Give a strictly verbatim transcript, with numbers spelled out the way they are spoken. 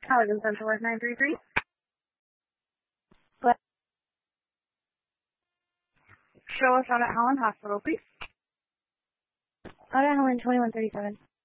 Halligan Central Work nine three three. What? Show us out at Holland Hospital, please. Out at Holland twenty-one thirty-seven.